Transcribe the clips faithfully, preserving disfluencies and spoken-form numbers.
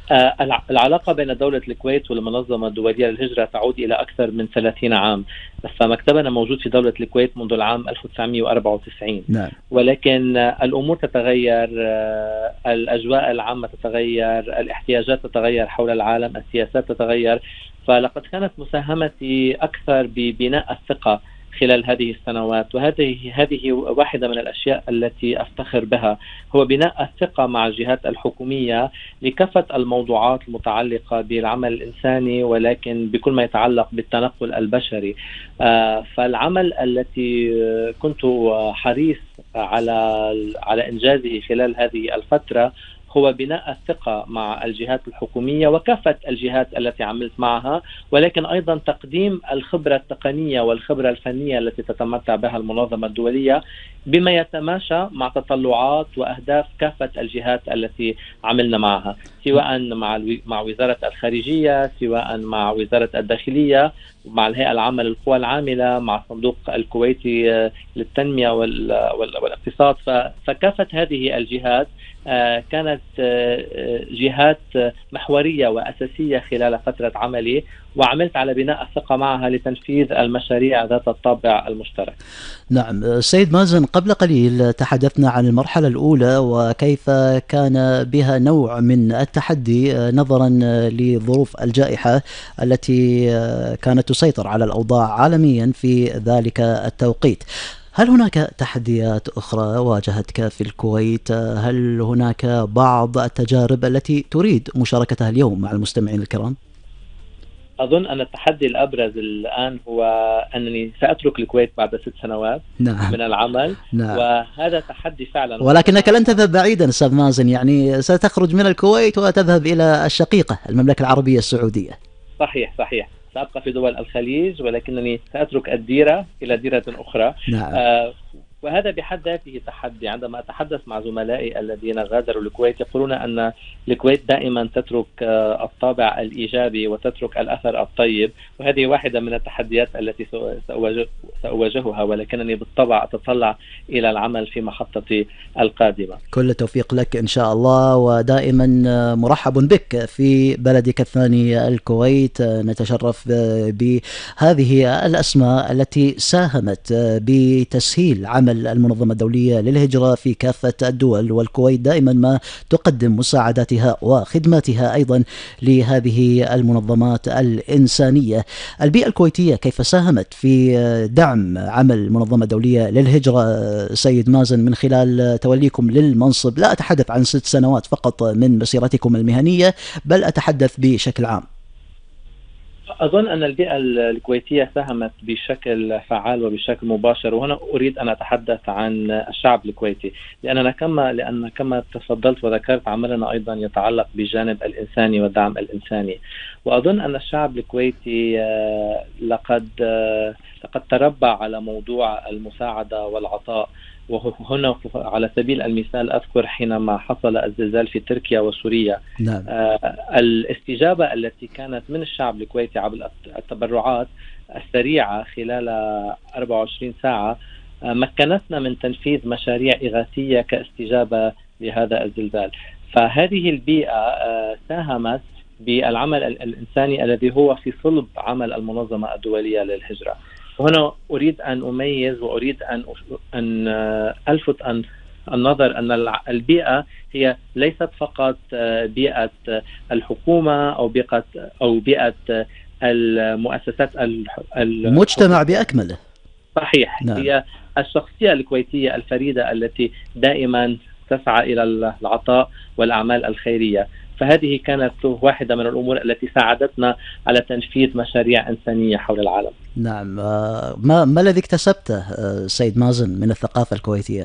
آه، الع- العلاقة بين دولة الكويت والمنظمة الدولية للهجرة تعود إلى أكثر من ثلاثين عام. فمكتبنا موجود في دولة الكويت منذ العام ألف وتسعمئة وأربعة وتسعين. نعم. ولكن آه، الأمور تتغير، آه، الأجواء العامة تتغير، الاحتياجات تتغير حول العالم، السياسات تتغير. فلقد كانت مساهمتي أكثر ببناء الثقة خلال هذه السنوات، وهذه هذه واحدة من الأشياء التي أفتخر بها، هو بناء الثقة مع الجهات الحكومية لكافة الموضوعات المتعلقة بالعمل الإنساني، ولكن بكل ما يتعلق بالتنقل البشري. آه، فالعمل التي كنت حريص على على إنجازه خلال هذه الفترة هو بناء الثقة مع الجهات الحكومية وكافة الجهات التي عملت معها، ولكن أيضا تقديم الخبرة التقنية والخبرة الفنية التي تتمتع بها المنظمة الدولية بما يتماشى مع تطلعات وأهداف كافة الجهات التي عملنا معها، سواء مع مع وزارة الخارجية، سواء مع وزارة الداخلية، مع الهيئة العامة للقوى العاملة، مع الصندوق الكويتي للتنمية والاقتصاد. فكافة هذه الجهات كانت جهات محورية وأساسية خلال فترة عملي، وعملت على بناء الثقة معها لتنفيذ المشاريع ذات الطابع المشترك. نعم سيد مازن، قبل قليل تحدثنا عن المرحلة الأولى وكيف كان بها نوع من التحدي نظرا لظروف الجائحة التي كانت تسيطر على الأوضاع عالميا في ذلك التوقيت. هل هناك تحديات أخرى واجهتك في الكويت؟ هل هناك بعض التجارب التي تريد مشاركتها اليوم مع المستمعين الكرام؟ أظن أن التحدي الأبرز الآن هو أنني سأترك الكويت بعد ست سنوات نعم. من العمل. نعم. وهذا تحدي فعلا. ولكنك لن تذهب بعيدا أستاذ مازن، يعني ستخرج من الكويت وتذهب إلى الشقيقة المملكة العربية السعودية. صحيح صحيح، سأبقى في دول الخليج، ولكنني سأترك الديرة إلى ديرة أخرى. نعم. آه وهذا بحد ذاته تحدي. عندما أتحدث مع زملائي الذين غادروا الكويت يقولون أن الكويت دائما تترك الطابع الإيجابي وتترك الأثر الطيب، وهذه واحدة من التحديات التي سأواجهها، ولكنني بالطبع أتطلع إلى العمل في محطتي القادمة. كل التوفيق لك إن شاء الله، ودائما مرحب بك في بلدك الثاني الكويت. نتشرف بهذه الأسماء التي ساهمت بتسهيل عمل المنظمة الدولية للهجرة في كافة الدول، والكويت دائما ما تقدم مساعداتها وخدماتها أيضا لهذه المنظمات الإنسانية. البيئة الكويتية كيف ساهمت في دعم عمل المنظمة الدولية للهجرة سيد مازن من خلال توليكم للمنصب؟ لا أتحدث عن ست سنوات فقط من مسيرتكم المهنية، بل أتحدث بشكل عام. أظن أن البيئة الكويتية ساهمت بشكل فعال وبشكل مباشر، وهنا أريد أن أتحدث عن الشعب الكويتي، لأننا كما لأن كما تفضلت وذكرت عملنا أيضا يتعلق بالجانب الإنساني والدعم الإنساني. وأظن أن الشعب الكويتي لقد لقد تربى على موضوع المساعدة والعطاء. وهنا على سبيل المثال أذكر حينما حصل الزلزال في تركيا وسوريا. نعم. آه الاستجابة التي كانت من الشعب الكويتي عبر التبرعات السريعة خلال أربعة وعشرين ساعة آه مكنتنا من تنفيذ مشاريع إغاثية كاستجابة لهذا الزلزال. فهذه البيئة آه ساهمت بالعمل الإنساني الذي هو في صلب عمل المنظمة الدولية للهجرة. وهنا أريد أن أميز وأريد أن أن ألفت أن النظر أن البيئة هي ليست فقط بيئة الحكومة أو بيئة أو بيئة المؤسسات المجتمع بأكمله. صحيح. نعم. هي الشخصية الكويتية الفريدة التي دائما تسعى إلى العطاء والأعمال الخيرية. فهذه كانت واحدة من الأمور التي ساعدتنا على تنفيذ مشاريع إنسانية حول العالم. نعم. ما, ما الذي اكتسبته سيد مازن من الثقافة الكويتية؟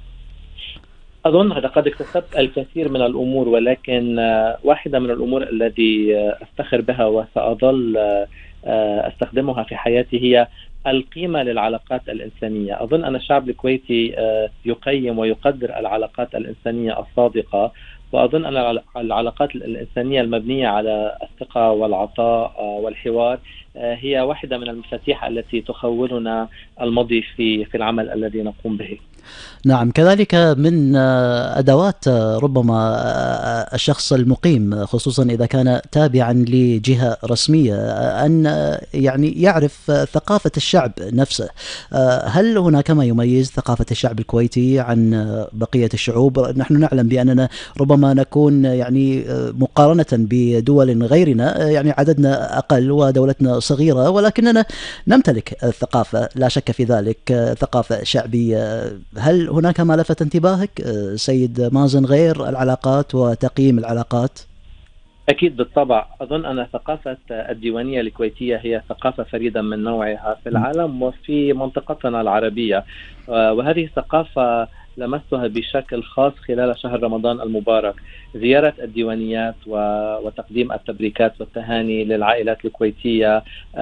أظن لقد اكتسبت الكثير من الأمور، ولكن واحدة من الأمور التي أفتخر بها وسأظل أستخدمها في حياتي هي القيمة للعلاقات الإنسانية. أظن أن الشعب الكويتي يقيم ويقدر العلاقات الإنسانية الصادقة، وأظن أن العلاقات الإنسانية المبنية على الثقة والعطاء والحوار هي واحدة من المفاتيح التي تخولنا المضي في في العمل الذي نقوم به. نعم، كذلك من أدوات ربما الشخص المقيم خصوصا إذا كان تابعا لجهة رسمية أن يعني يعرف ثقافة الشعب نفسه. هل هناك ما يميز ثقافة الشعب الكويتي عن بقية الشعوب؟ نحن نعلم بأننا ربما نكون يعني مقارنة بدول غيرنا يعني عددنا أقل ودولتنا صغيرة، ولكننا نمتلك الثقافة لا شك في ذلك، ثقافة شعبية. هل هناك ما لفت انتباهك سيد مازن غير العلاقات وتقييم العلاقات؟ أكيد بالطبع. أظن أن ثقافة الديوانية الكويتية هي ثقافة فريدة من نوعها في العالم وفي منطقتنا العربية، وهذه الثقافة لمستها بشكل خاص خلال شهر رمضان المبارك. زيارة الديوانيات وتقديم التبريكات والتهاني للعائلات الكويتية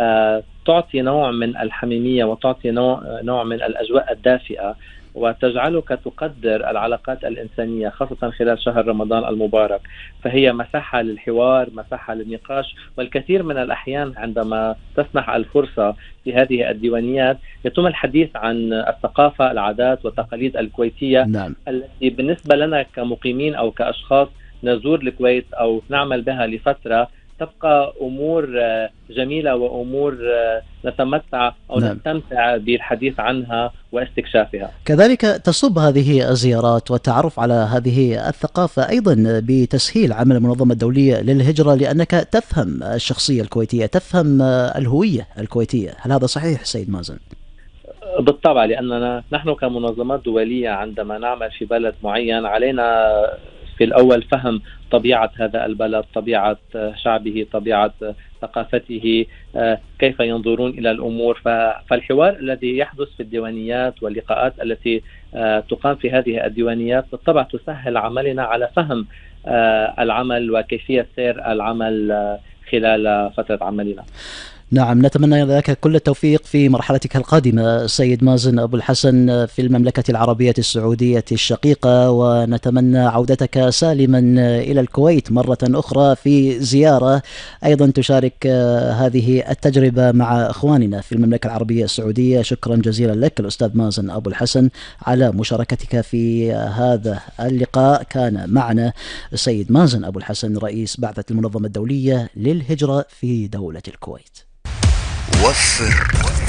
تعطي نوع من الحميمية وتعطي نوع, نوع من الأجواء الدافئة، وتجعلك تقدر العلاقات الإنسانية خاصة خلال شهر رمضان المبارك. فهي مساحة للحوار، مساحة للنقاش، والكثير من الأحيان عندما تسنح الفرصة في هذه الديوانيات يتم الحديث عن الثقافة، العادات والتقاليد الكويتية. نعم. التي بالنسبة لنا كمقيمين أو كأشخاص نزور الكويت أو نعمل بها لفترة تبقى أمور جميلة وأمور نتمتع أو نعم. نستمتع بالحديث عنها واستكشافها. كذلك تصب هذه الزيارات والتعرف على هذه الثقافة أيضا بتسهيل عمل المنظمة الدولية للهجرة، لأنك تفهم الشخصية الكويتية، تفهم الهوية الكويتية. هل هذا صحيح سيد مازن؟ بالطبع، لأننا نحن كمنظمات دولية عندما نعمل في بلد معين علينا في الأول فهم طبيعة هذا البلد، طبيعة شعبه، طبيعة ثقافته، كيف ينظرون إلى الأمور. فالحوار الذي يحدث في الديوانيات واللقاءات التي تقام في هذه الديوانيات بالطبع تسهل عملنا على فهم العمل وكيفية سير العمل خلال فترة عملنا. نعم، نتمنى لك كل التوفيق في مرحلتك القادمة سيد مازن أبو الحسن في المملكة العربية السعودية الشقيقة، ونتمنى عودتك سالما إلى الكويت مرة أخرى في زيارة أيضا تشارك هذه التجربة مع أخواننا في المملكة العربية السعودية. شكرا جزيلا لك الأستاذ مازن أبو الحسن على مشاركتك في هذا اللقاء. كان معنا السيد مازن أبو الحسن رئيس بعثة المنظمة الدولية للهجرة في دولة الكويت. وفر.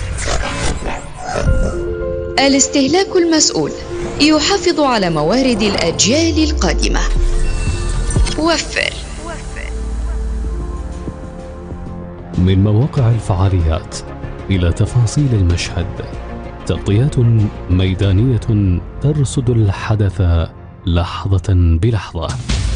الاستهلاك المسؤول يحافظ على موارد الأجيال القادمة. وفر. من مواقع الفعاليات إلى تفاصيل المشهد، تغطيات ميدانية ترصد الحدث لحظة بلحظة.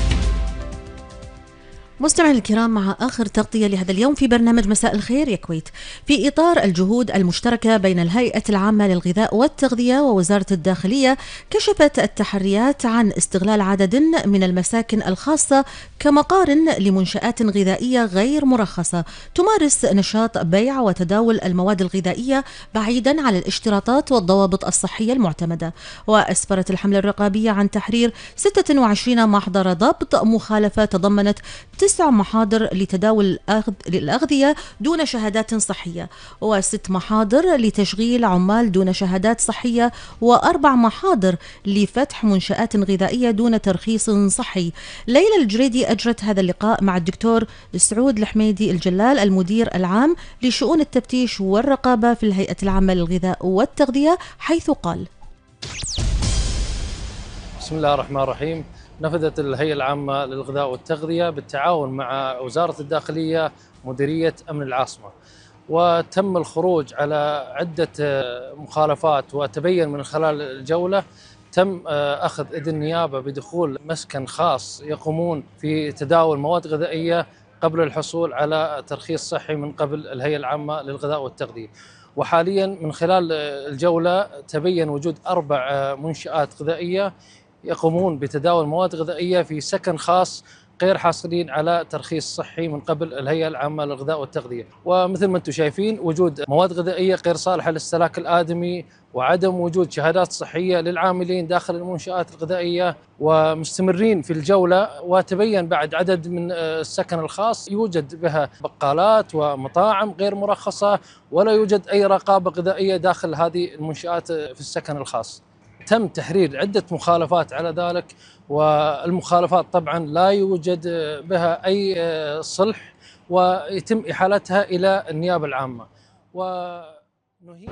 مستمعينا الكرام، مع آخر تغطية لهذا اليوم في برنامج مساء الخير يا كويت، في إطار الجهود المشتركة بين الهيئة العامة للغذاء والتغذية ووزارة الداخلية، كشفت التحريات عن استغلال عدد من المساكن الخاصة كمقار لمنشآت غذائية غير مرخصة تمارس نشاط بيع وتداول المواد الغذائية بعيدا عن الاشتراطات والضوابط الصحية المعتمدة. وأسفرت الحملة الرقابية عن تحرير ستة وعشرين محضر ضبط مخالفة تضمنت تسع محاضر لتداول الأغذية دون شهادات صحية، وست محاضر لتشغيل عمال دون شهادات صحية، وأربع محاضر لفتح منشآت غذائية دون ترخيص صحي. ليلى الجريدي أجرت هذا اللقاء مع الدكتور سعود الحميدي الجلال المدير العام لشؤون التفتيش والرقابة في الهيئة العامة للغذاء والتغذية، حيث قال: بسم الله الرحمن الرحيم. نفذت الهيئة العامة للغذاء والتغذية بالتعاون مع وزارة الداخلية مديرية أمن العاصمة، وتم الخروج على عدة مخالفات، وتبين من خلال الجولة تم أخذ إذن نيابة بدخول مسكن خاص يقومون في تداول مواد غذائية قبل الحصول على ترخيص صحي من قبل الهيئة العامة للغذاء والتغذية. وحاليا من خلال الجولة تبين وجود أربع منشآت غذائية يقومون بتداول مواد غذائية في سكن خاص غير حاصلين على ترخيص صحي من قبل الهيئة العامة للغذاء والتغذية. ومثل ما انتم شايفين وجود مواد غذائية غير صالحة للاستهلاك الآدمي، وعدم وجود شهادات صحية للعاملين داخل المنشآت الغذائية. ومستمرين في الجولة، وتبين بعد عدد من السكن الخاص يوجد بها بقالات ومطاعم غير مرخصة، ولا يوجد أي رقابة غذائية داخل هذه المنشآت في السكن الخاص. تم تحرير عدة مخالفات على ذلك، والمخالفات طبعا لا يوجد بها أي صلح، ويتم إحالتها إلى النيابة العامة. ونهي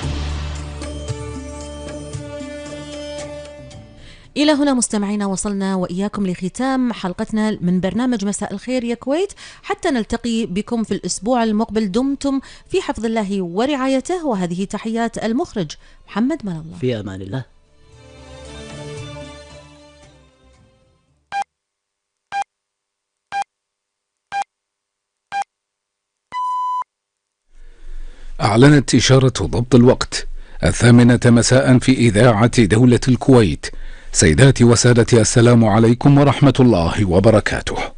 إلى هنا مستمعينا وصلنا وإياكم لختام حلقتنا من برنامج مساء الخير يا كويت، حتى نلتقي بكم في الأسبوع المقبل. دمتم في حفظ الله ورعايته، وهذه تحيات المخرج محمد من الله. في أمان الله. أعلنت إشارة ضبط الوقت الثامنة مساء في إذاعة دولة الكويت. سيداتي وسادتي، السلام عليكم ورحمة الله وبركاته.